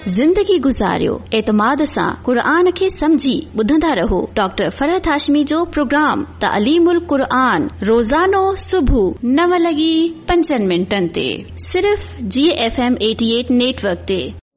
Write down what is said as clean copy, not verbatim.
ज़िंदगी गुज़ारियो एतमाद सां क़ुरान खे समझी ॿुधंदा रहो डॉक्टर फरहत हाशमी जो प्रोग्राम तालीमुल क़ुरान रोज़ानो सुबुह 9:05 ते सिर्फ़ GFM 88 नेटवर्क ते।